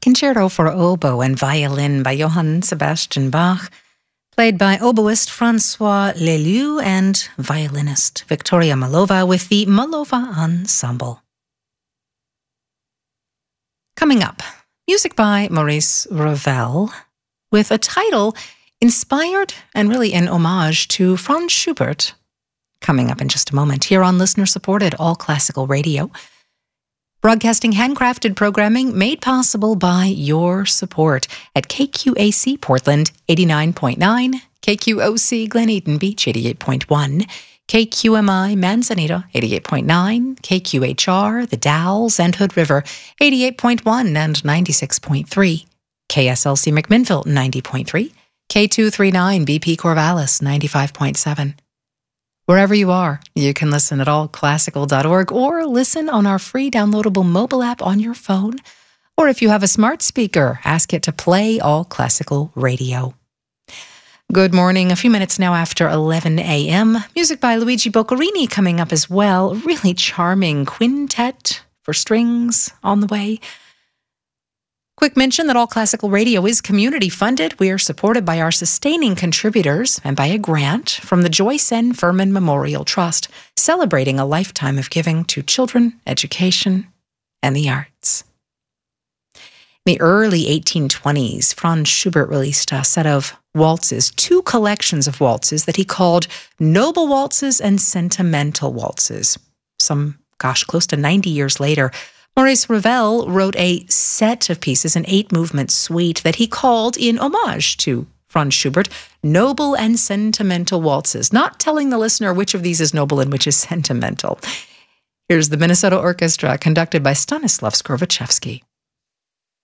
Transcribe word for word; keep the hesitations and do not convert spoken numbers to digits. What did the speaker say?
Concerto for Oboe and Violin by Johann Sebastian Bach, played by oboist Francois Leleu and violinist Victoria Malova with the Malova Ensemble. Coming up, music by Maurice Ravel with a title inspired and really in homage to Franz Schubert. Coming up in just a moment here on listener-supported All Classical Radio. Broadcasting handcrafted programming made possible by your support at K Q A C Portland eighty-nine point nine, K Q O C Glen Eden Beach eighty-eight point one, K Q M I Manzanita eighty-eight point nine, K Q H R The Dalles and Hood River eighty-eight point one and ninety-six point three, K S L C McMinnville ninety point three, K two thirty-nine B P Corvallis ninety-five point seven. Wherever you are, you can listen at all classical dot org or listen on our free downloadable mobile app on your phone. Or if you have a smart speaker, ask it to play All Classical Radio. Good morning. A few minutes now after eleven a.m. Music by Luigi Boccherini coming up as well. Really charming quintet for strings on the way. Quick mention that All Classical Radio is community funded. We are supported by our sustaining contributors and by a grant from the Joyce N. Furman Memorial Trust, celebrating a lifetime of giving to children, education, and the arts. In the early eighteen twenties, Franz Schubert released a set of waltzes, two collections of waltzes that he called Noble Waltzes and Sentimental Waltzes. Some, gosh, close to ninety years later, Maurice Ravel wrote a set of pieces, an eight-movement suite that he called, in homage to Franz Schubert, Noble and Sentimental Waltzes, not telling the listener which of these is noble and which is sentimental. Here's the Minnesota Orchestra, conducted by Stanislav Skorovaczewski.